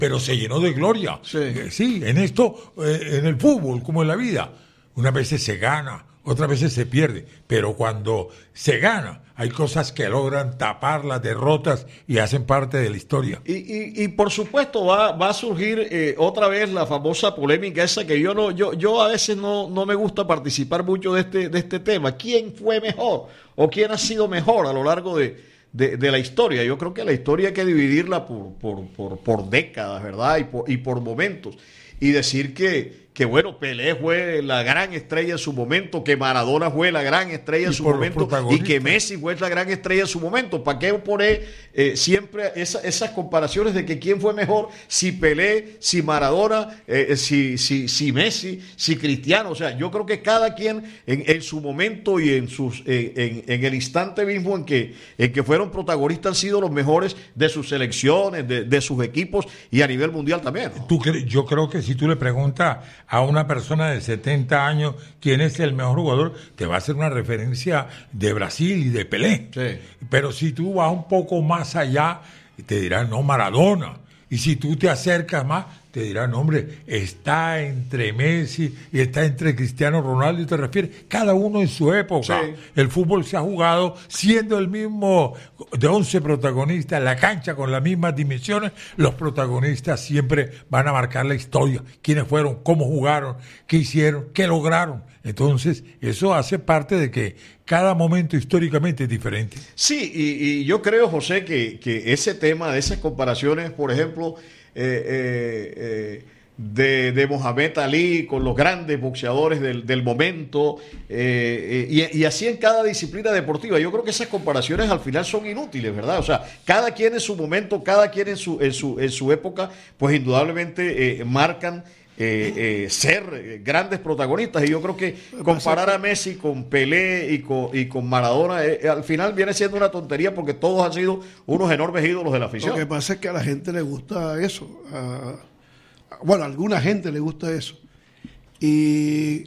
pero se llenó de gloria. Sí. Sí, en esto, en el fútbol, como en la vida, unas veces se gana, otras veces se pierde, pero cuando se gana, hay cosas que logran tapar las derrotas y hacen parte de la historia. Y por supuesto va a surgir otra vez la famosa polémica esa que yo a veces no me gusta participar mucho de este tema. ¿Quién fue mejor o quién ha sido mejor a lo largo de la historia? Yo creo que la historia hay que dividirla por décadas, ¿verdad? Y por momentos. Y decir que bueno, Pelé fue la gran estrella en su momento, que Maradona fue la gran estrella en su momento y que Messi fue la gran estrella en su momento. ¿Para qué poner siempre esas comparaciones de que quién fue mejor? Si Pelé, si Maradona, si Messi, si Cristiano. O sea, yo creo que cada quien en su momento y en el instante mismo en que fueron protagonistas han sido los mejores de sus selecciones, de sus equipos y a nivel mundial también, ¿no? Yo creo que si tú le preguntas a una persona de 70 años quién es el mejor jugador, te va a hacer una referencia de Brasil y de Pelé. Sí. Pero si tú vas un poco más allá, te dirán, no, Maradona. Y si tú te acercas más, te dirán, hombre, está entre Messi y está entre Cristiano Ronaldo, y te refieres, cada uno en su época. Sí. El fútbol se ha jugado siendo el mismo de 11 protagonistas, la cancha con las mismas dimensiones, los protagonistas siempre van a marcar la historia, quiénes fueron, cómo jugaron, qué hicieron, qué lograron. Entonces, eso hace parte de que cada momento históricamente es diferente. Sí, y yo creo, José, que ese tema de esas comparaciones, por ejemplo, de Mohamed Ali con los grandes boxeadores del momento, y así en cada disciplina deportiva, yo creo que esas comparaciones al final son inútiles, ¿verdad? O sea, cada quien en su momento, cada quien en su época, pues indudablemente marcan ser grandes protagonistas, y yo creo que comparar a Messi con Pelé y con Maradona al final viene siendo una tontería, porque todos han sido unos enormes ídolos de la afición. Lo que pasa es que a la gente le gusta eso, bueno, a alguna gente le gusta eso, y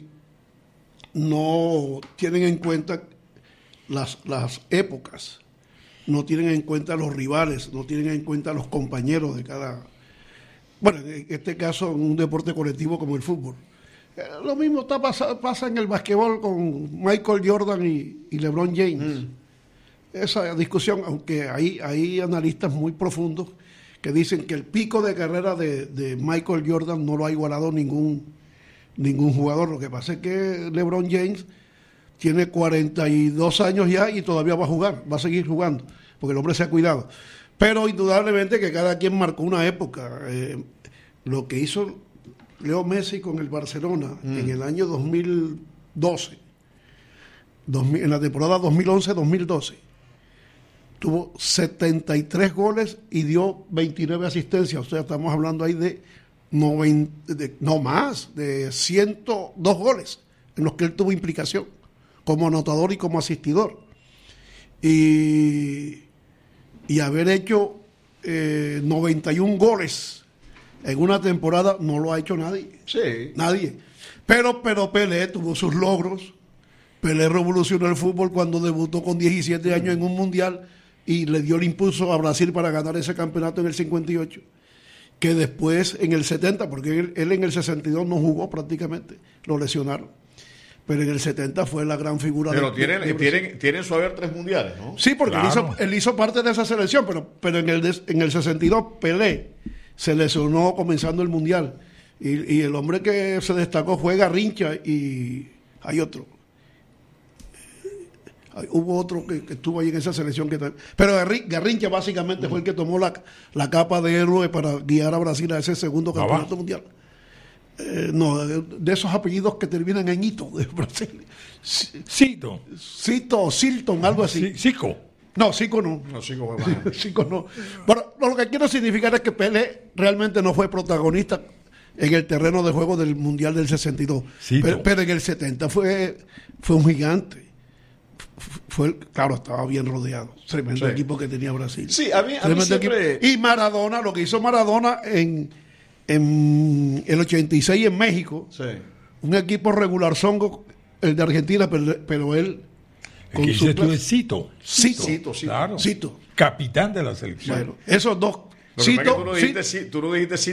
no tienen en cuenta las épocas, no tienen en cuenta los rivales, no tienen en cuenta los compañeros de cada... Bueno, en este caso, en un deporte colectivo como el fútbol. Lo mismo pasa en el basquetbol con Michael Jordan y LeBron James. Esa discusión, aunque hay analistas muy profundos que dicen que el pico de carrera de Michael Jordan no lo ha igualado ningún jugador. Lo que pasa es que LeBron James tiene 42 años ya y todavía va a jugar, va a seguir jugando, porque el hombre se ha cuidado. Pero indudablemente que cada quien marcó una época. Lo que hizo Leo Messi con el Barcelona en el año 2012, en la temporada 2011-2012, tuvo 73 goles y dio 29 asistencias. O sea, estamos hablando ahí de 102 goles en los que él tuvo implicación como anotador y como asistidor. Y haber hecho 91 goles en una temporada no lo ha hecho nadie. Sí. Nadie. Pero Pelé tuvo sus logros. Pelé revolucionó el fútbol cuando debutó con 17 años en un mundial y le dio el impulso a Brasil para ganar ese campeonato en el 58. Que después en el 70, porque él en el 62 no jugó prácticamente, lo lesionaron. Pero en el 70 fue la gran figura. Pero tienen su haber 3 mundiales, ¿no? Sí, porque claro, él hizo parte de esa selección, pero en el 62 Pelé se lesionó comenzando el mundial. Y el hombre que se destacó fue Garrincha, y hay otro. Hubo otro que estuvo ahí en esa selección. Pero Garrincha básicamente fue el que tomó la capa de héroe para guiar a Brasil a ese segundo campeonato mundial. No, de esos apellidos que terminan en Ito de Brasil. Cito o Silton, algo así. Cico. No, Zico no. No, Zico fue más. Zico no. Bueno, lo que quiero significar es que Pelé realmente no fue protagonista en el terreno de juego del Mundial del 62. Pero en el 70 fue un gigante. Claro, estaba bien rodeado. Tremendo equipo que tenía Brasil. Sí, a mí siempre... Y Maradona, lo que hizo Maradona en el 86 en México, un equipo regular zongo, el de Argentina, pero él... El que dices tú es Cito. Cito. Claro. Cito. Capitán de la selección. Bueno, esos dos Lo que pasa es que tú no dijiste